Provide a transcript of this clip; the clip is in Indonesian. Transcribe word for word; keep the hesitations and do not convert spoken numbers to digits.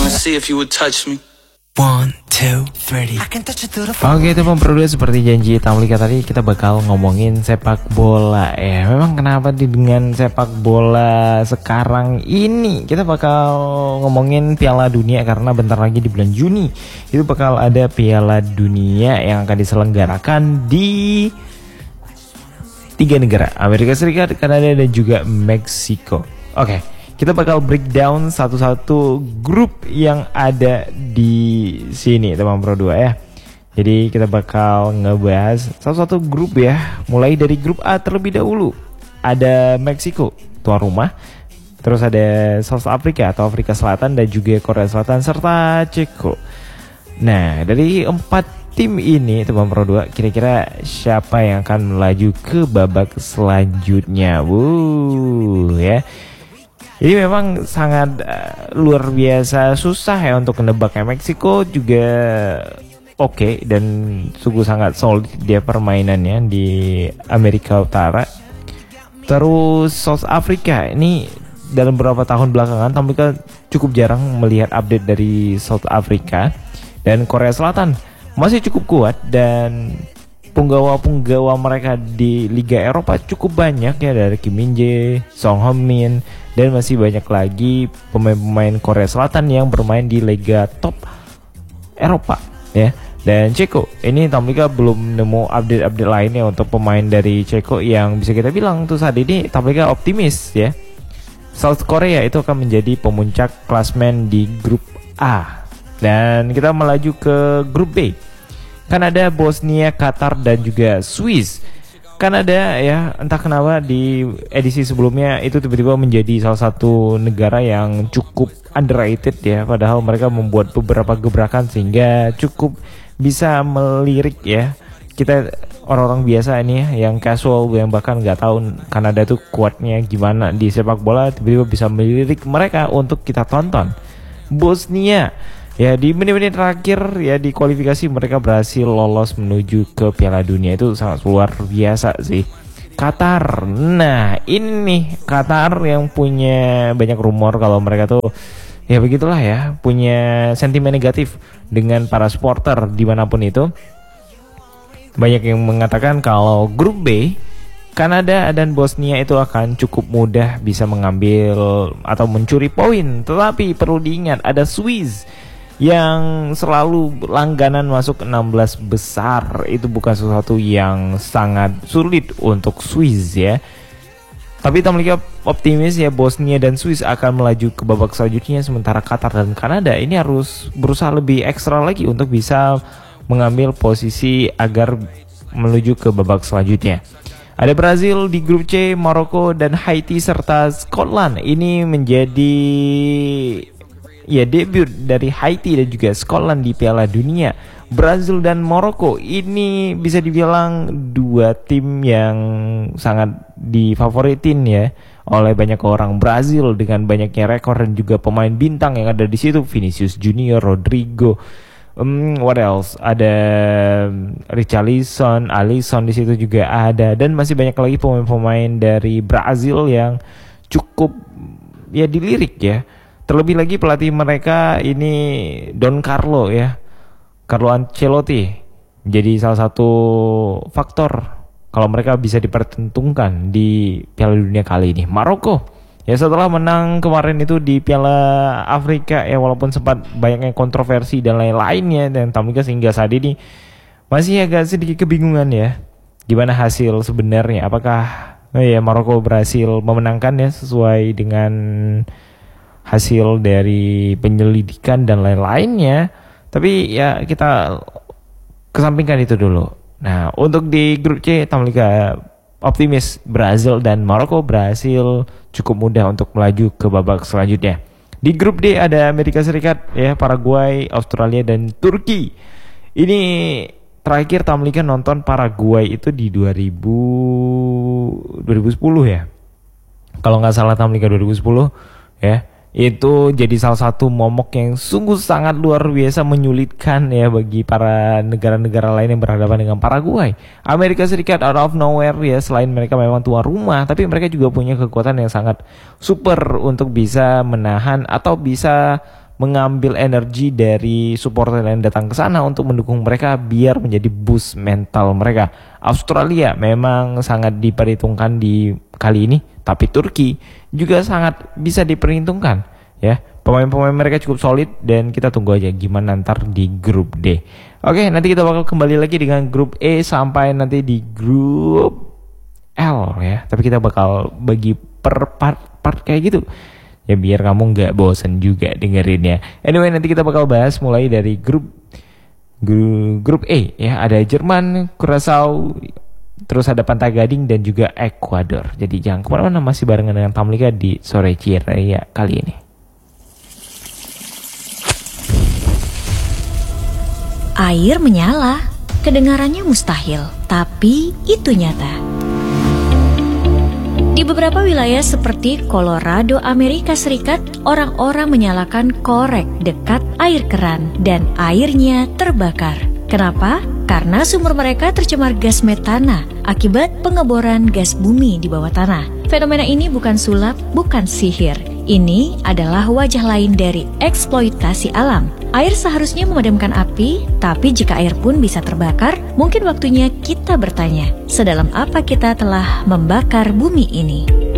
see if you would touch me. One, two, three. Oke teman berdua, seperti janji Tamlika tadi kita bakal ngomongin sepak bola ya. Memang kenapa di dengan sepak bola sekarang ini kita bakal ngomongin Piala Dunia, karena bentar lagi di bulan Juni itu bakal ada Piala Dunia yang akan diselenggarakan di tiga negara, Amerika Serikat, Kanada, dan juga Meksiko. Oke, kita bakal breakdown satu-satu grup yang ada di sini teman Pro dua ya. Jadi kita bakal ngebahas satu-satu grup ya. Mulai dari grup A terlebih dahulu. Ada Meksiko, tuan rumah. Terus ada South Africa atau Afrika Selatan, dan juga Korea Selatan serta Ceko. Nah, dari empat tim ini teman Pro dua, kira-kira siapa yang akan melaju ke babak selanjutnya? Wuh ya. Ini memang sangat uh, luar biasa susah ya untuk menebaknya. Meksiko juga oke okay, dan sungguh sangat solid dia permainannya di Amerika Utara. Terus South Africa ini dalam beberapa tahun belakangan Tamlika cukup jarang melihat update dari South Africa. Dan Korea Selatan masih cukup kuat, dan penggawa-penggawa mereka di Liga Eropa cukup banyak ya, dari Kim Min-jae, Song Heung-min, dan masih banyak lagi pemain-pemain Korea Selatan yang bermain di Liga top Eropa ya. Dan Ceko ini Tamlika belum nemu update-update lainnya untuk pemain dari Ceko yang bisa kita bilang tuh saat ini Tamlika optimis ya. South Korea itu akan menjadi pemuncak klasmen di grup A. Dan kita melaju ke grup B. Kanada, Bosnia, Qatar, dan juga Swiss. Kanada ya, entah kenapa di edisi sebelumnya itu tiba-tiba menjadi salah satu negara yang cukup underrated ya, padahal mereka membuat beberapa gebrakan sehingga cukup bisa melirik ya kita orang-orang biasa ini ya, yang casual yang bahkan nggak tahu Kanada tuh kuatnya gimana di sepak bola, tiba-tiba bisa melirik mereka untuk kita tonton. Bosnia ya, di menit-menit terakhir ya di kualifikasi mereka berhasil lolos menuju ke Piala Dunia, itu sangat luar biasa sih. Qatar, nah ini Qatar yang punya banyak rumor kalau mereka tuh ya begitulah ya, punya sentimen negatif dengan para supporter dimanapun itu. Banyak yang mengatakan kalau grup B, Kanada dan Bosnia itu akan cukup mudah bisa mengambil atau mencuri poin. Tetapi perlu diingat ada Swiss yang selalu langganan masuk enam belas besar. Itu bukan sesuatu yang sangat sulit untuk Swiss ya. Tapi Tamlika optimis ya, Bosnia dan Swiss akan melaju ke babak selanjutnya. Sementara Qatar dan Kanada ini harus berusaha lebih ekstra lagi untuk bisa mengambil posisi agar menuju ke babak selanjutnya. Ada Brazil di grup C, Maroko dan Haiti serta Scotland. Ini menjadi ya debut dari Haiti dan juga Scotland di Piala Dunia. Brazil dan Maroko ini bisa dibilang dua tim yang sangat difavoritin ya oleh banyak orang. Brazil dengan banyaknya rekor dan juga pemain bintang yang ada di situ, Vinicius Junior, Rodrigo, um, what else? Ada Richarlison, Alisson di situ juga ada, dan masih banyak lagi pemain-pemain dari Brazil yang cukup ya dilirik ya. Terlebih lagi pelatih mereka ini Don Carlo ya, Carlo Ancelotti, jadi salah satu faktor kalau mereka bisa dipertentungkan di Piala Dunia kali ini. Maroko ya, setelah menang kemarin itu di Piala Afrika ya, walaupun sempat banyaknya kontroversi dan lain-lainnya, dan Tamlika sehingga saat ini masih agak sedikit kebingungan ya gimana hasil sebenarnya. Apakah oh ya Maroko berhasil memenangkan ya sesuai dengan hasil dari penyelidikan dan lain-lainnya. Tapi ya kita kesampingkan itu dulu. Nah, untuk di grup C Tamlika optimis Brazil dan Maroko berhasil cukup mudah untuk melaju ke babak selanjutnya. Di grup D ada Amerika Serikat ya, Paraguay, Australia, dan Turki. Ini terakhir Tamlika nonton Paraguay itu di dua ribu sepuluh ya. Kalau nggak salah Tamlika dua ribu sepuluh ya. Itu jadi salah satu momok yang sungguh sangat luar biasa menyulitkan ya bagi para negara-negara lain yang berhadapan dengan Paraguay. Amerika Serikat out of nowhere ya, selain mereka memang tuan rumah, tapi mereka juga punya kekuatan yang sangat super untuk bisa menahan atau bisa mengambil energi dari supporter yang datang ke sana untuk mendukung mereka biar menjadi boost mental mereka. Australia memang sangat diperhitungkan di kali ini, tapi Turki juga sangat bisa diperhitungkan ya. Pemain-pemain mereka cukup solid dan kita tunggu aja gimana ntar di grup D. Oke, nanti kita bakal kembali lagi dengan grup E sampai nanti di grup L ya. Tapi kita bakal bagi per part-part kayak gitu. Ya biar kamu nggak bosen juga dengerinnya. Anyway, nanti kita bakal bahas mulai dari grup grup, grup E ya. Ada Jerman, Curaçao, terus ada Pantai Gading dan juga Ekuador. Jadi jangan kemana-mana, masih barengan dengan Tamlika di sore ceria kali ini. Air menyala, kedengarannya mustahil, tapi itu nyata. Di beberapa wilayah seperti Colorado, Amerika Serikat, orang-orang menyalakan korek dekat air keran dan airnya terbakar. Kenapa? Karena sumur mereka tercemar gas metana akibat pengeboran gas bumi di bawah tanah. Fenomena ini bukan sulap, bukan sihir. Ini adalah wajah lain dari eksploitasi alam. Air seharusnya memadamkan api, tapi jika air pun bisa terbakar, mungkin waktunya kita bertanya, sedalam apa kita telah membakar bumi ini?